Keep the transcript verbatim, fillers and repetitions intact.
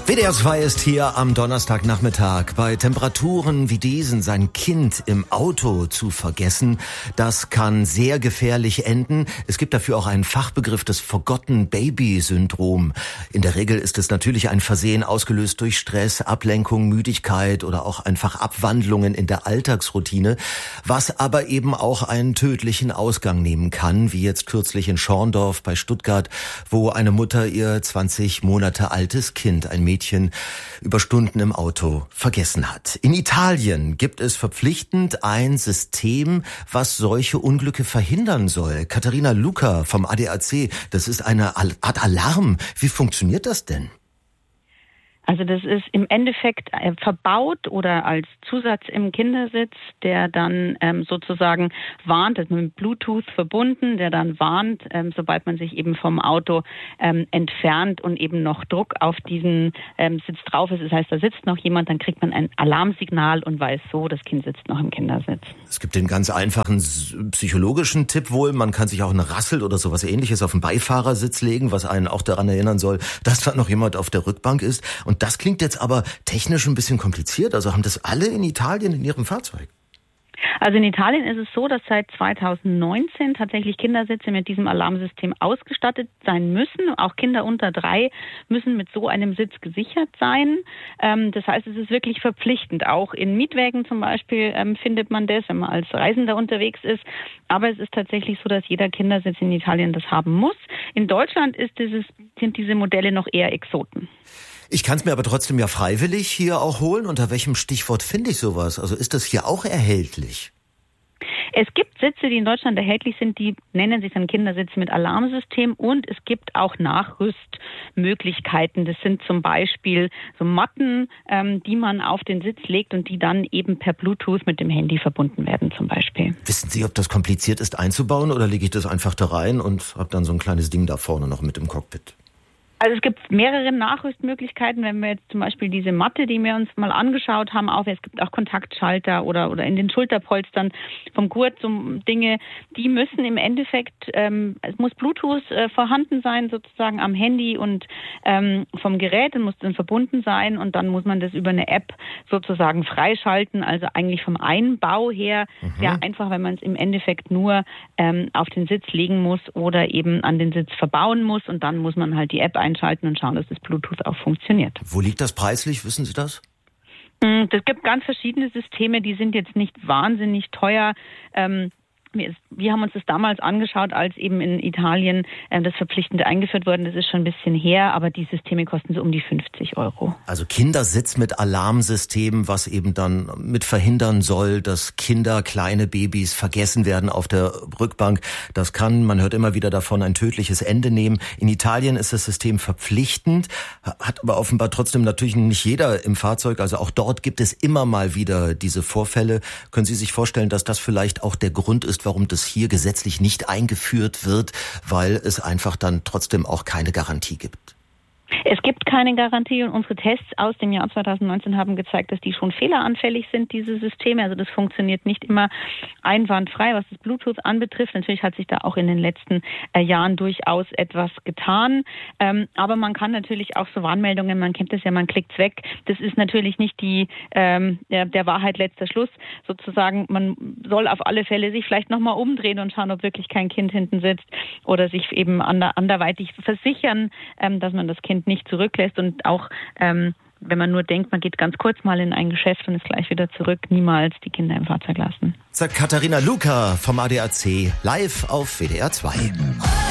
W D R zwei ist hier am Donnerstagnachmittag. Bei Temperaturen wie diesen sein Kind im Auto zu vergessen, das kann sehr gefährlich enden. Es gibt dafür auch einen Fachbegriff, das Forgotten Baby Syndrom. In der Regel ist es natürlich ein Versehen ausgelöst durch Stress, Ablenkung, Müdigkeit oder auch einfach Abwandlungen in der Alltagsroutine, was aber eben auch einen tödlichen Ausgang nehmen kann, wie jetzt kürzlich in Schorndorf bei Stuttgart, wo eine Mutter ihr zwanzig Monate altes Kind, ein Mädchen, über Stunden im Auto vergessen hat. In Italien gibt es verpflichtend ein System, was solche Unglücke verhindern soll. Katharina Luca vom A D A C, das ist eine Art Alarm. Wie funktioniert das denn? Also das ist im Endeffekt verbaut oder als Zusatz im Kindersitz, der dann ähm, sozusagen warnt, also mit Bluetooth verbunden, der dann warnt, ähm, sobald man sich eben vom Auto ähm, entfernt und eben noch Druck auf diesen ähm, Sitz drauf ist. Das heißt, da sitzt noch jemand, dann kriegt man ein Alarmsignal und weiß so, das Kind sitzt noch im Kindersitz. Es gibt den ganz einfachen psychologischen Tipp wohl, man kann sich auch eine Rassel oder sowas Ähnliches auf den Beifahrersitz legen, was einen auch daran erinnern soll, dass da noch jemand auf der Rückbank ist. Und das klingt jetzt aber technisch ein bisschen kompliziert. Also haben das alle in Italien in ihrem Fahrzeug? Also in Italien ist es so, dass seit zweitausendneunzehn tatsächlich Kindersitze mit diesem Alarmsystem ausgestattet sein müssen. Auch Kinder unter drei müssen mit so einem Sitz gesichert sein. Das heißt, es ist wirklich verpflichtend. Auch in Mietwägen zum Beispiel findet man das, wenn man als Reisender unterwegs ist. Aber es ist tatsächlich so, dass jeder Kindersitz in Italien das haben muss. In Deutschland ist dieses, sind diese Modelle noch eher Exoten. Ich kann es mir aber trotzdem ja freiwillig hier auch holen. Unter welchem Stichwort finde ich sowas? Also ist das hier auch erhältlich? Es gibt Sitze, die in Deutschland erhältlich sind, die nennen sich dann Kindersitze mit Alarmsystem, und es gibt auch Nachrüstmöglichkeiten. Das sind zum Beispiel so Matten, ähm, die man auf den Sitz legt und die dann eben per Bluetooth mit dem Handy verbunden werden zum Beispiel. Wissen Sie, ob das kompliziert ist einzubauen, oder lege ich das einfach da rein und habe dann so ein kleines Ding da vorne noch mit im Cockpit? Also es gibt mehrere Nachrüstmöglichkeiten, wenn wir jetzt zum Beispiel diese Matte, die wir uns mal angeschaut haben, auch es gibt auch Kontaktschalter oder oder in den Schulterpolstern vom Gurt so Dinge, die müssen im Endeffekt, ähm, es muss Bluetooth äh, vorhanden sein sozusagen am Handy und ähm, vom Gerät, muss dann verbunden sein, und dann muss man das über eine App sozusagen freischalten, also eigentlich vom Einbau her mhm. sehr einfach, wenn man es im Endeffekt nur ähm, auf den Sitz legen muss oder eben an den Sitz verbauen muss, und dann muss man halt die App einschalten und schauen, dass das Bluetooth auch funktioniert. Wo liegt das preislich? Wissen Sie das? Es gibt ganz verschiedene Systeme, die sind jetzt nicht wahnsinnig teuer. Ähm, Wir haben uns das damals angeschaut, als eben in Italien äh, das verpflichtend eingeführt wurde. Das ist schon ein bisschen her, aber die Systeme kosten so um die fünfzig Euro. Also Kindersitz mit Alarmsystem, was eben dann mit verhindern soll, dass Kinder, kleine Babys vergessen werden auf der Rückbank. Das kann, man hört immer wieder davon, ein tödliches Ende nehmen. In Italien ist das System verpflichtend, hat aber offenbar trotzdem natürlich nicht jeder im Fahrzeug. Also auch dort gibt es immer mal wieder diese Vorfälle. Können Sie sich vorstellen, dass das vielleicht auch der Grund ist, warum das hier gesetzlich nicht eingeführt wird, weil es einfach dann trotzdem auch keine Garantie gibt? Es gibt keine Garantie, und unsere Tests aus dem Jahr zweitausendneunzehn haben gezeigt, dass die schon fehleranfällig sind, diese Systeme. Also das funktioniert nicht immer einwandfrei, was das Bluetooth anbetrifft. Natürlich hat sich da auch in den letzten äh, Jahren durchaus etwas getan. Ähm, aber man kann natürlich auch so Warnmeldungen, man kennt das ja, man klickt's weg. Das ist natürlich nicht die ähm, der, der Wahrheit letzter Schluss. Sozusagen, man soll auf alle Fälle sich vielleicht nochmal umdrehen und schauen, ob wirklich kein Kind hinten sitzt, oder sich eben ander, anderweitig versichern, ähm, dass man das Kind nicht zurücklässt, und auch ähm, wenn man nur denkt, man geht ganz kurz mal in ein Geschäft und ist gleich wieder zurück, niemals die Kinder im Fahrzeug lassen. Sagt Katharina Luca vom A D A C live auf W D R zwei.